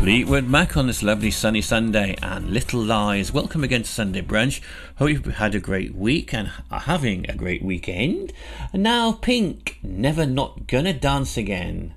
Fleetwood Mac on this lovely sunny Sunday, and Little Lies. Welcome again to Sunday Brunch. Hope you've had a great week and are having a great weekend. And now Pink, Never Not Gonna Dance Again.